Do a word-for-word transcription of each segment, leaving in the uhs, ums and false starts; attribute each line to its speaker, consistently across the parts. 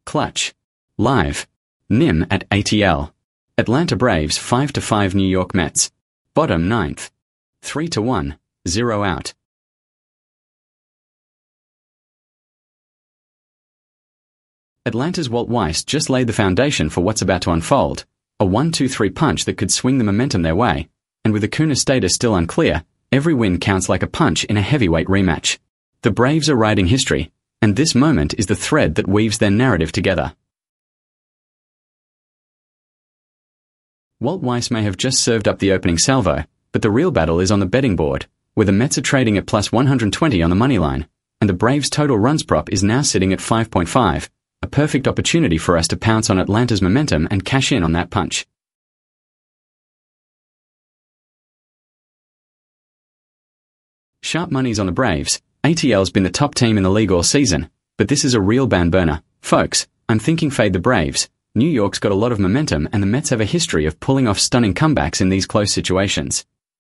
Speaker 1: Clutch. Live. N I M at A T L. Atlanta Braves five to five New York Mets. Bottom ninth. three to one, zero out. Atlanta's Walt Weiss just laid the foundation for what's about to unfold, a one two three punch that could swing the momentum their way, and with Acuna status still unclear, every win counts like a punch in a heavyweight rematch. The Braves are writing history, and this moment is the thread that weaves their narrative together. Walt Weiss may have just served up the opening salvo, but the real battle is on the betting board, where the Mets are trading at plus one hundred twenty on the money line, and the Braves' total runs prop is now sitting at five point five, a perfect opportunity for us to pounce on Atlanta's momentum and cash in on that punch. Sharp money's on the Braves. A T L's been the top team in the league all season, but this is a real ban burner. Folks, I'm thinking fade the Braves. New York's got a lot of momentum and the Mets have a history of pulling off stunning comebacks in these close situations.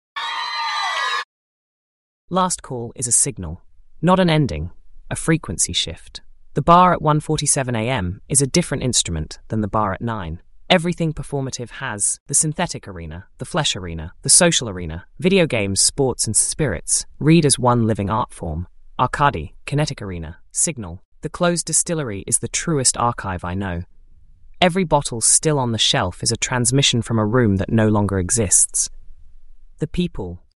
Speaker 2: Last call is a signal, not an ending, a frequency shift. The bar at one forty-seven a m is a different instrument than the bar at nine. Everything performative has the synthetic arena, the flesh arena, the social arena, video games, sports and spirits, read as one living art form. Arcade, kinetic arena, signal. The closed distillery is the truest archive I know. Every bottle still on the shelf is a transmission from a room that no longer exists. The people,